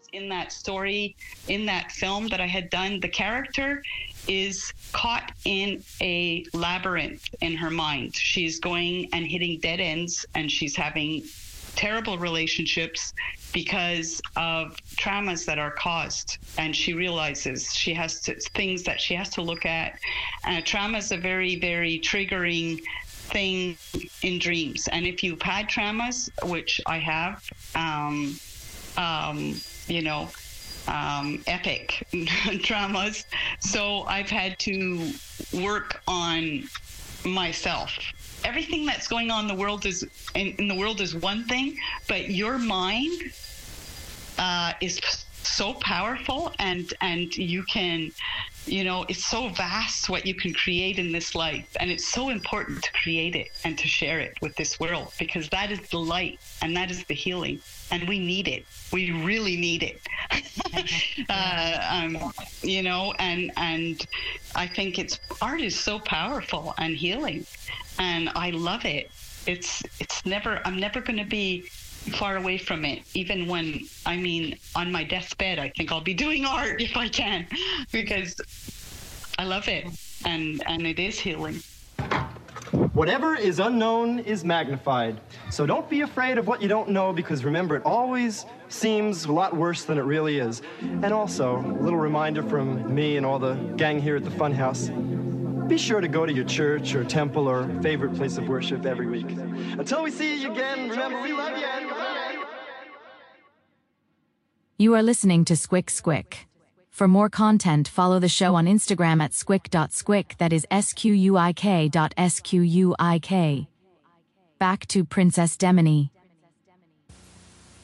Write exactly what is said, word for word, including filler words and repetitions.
in that story, in that film that I had done, the character is caught in a labyrinth in her mind. She's going and hitting dead ends, and she's having terrible relationships because of traumas that are caused, and she realizes she has to things that she has to look at. Uh, trauma is a very, very triggering thing in dreams, and if you've had traumas, which I have, um, um, you know, um, epic traumas, so I've had to work on myself. Everything that's going on in the world is in, in the world is one thing, but your mind uh, is so powerful, and and you can, you know, it's so vast what you can create in this life, and it's so important to create it and to share it with this world, because that is the light and that is the healing, and we need it. We really need it. uh, um, you know, and and I think it's art is so powerful and healing, and I love it. It's it's never I'm never going to be far away from it, even when, I mean, on my deathbed, I think I'll be doing art if I can, because I love it, and and it is healing. Whatever is unknown is magnified. So don't be afraid of what you don't know, because remember, it always seems a lot worse than it really is. And also, a little reminder from me and all the gang here at the Funhouse: be sure to go to your church or temple or favorite place of worship every week. Until we see you again, remember, we love you. You are listening to Squick Squick. For more content, follow the show on Instagram at squick dot squick, that is S Q U I K dot S Q U I K. Back to Princess Demony.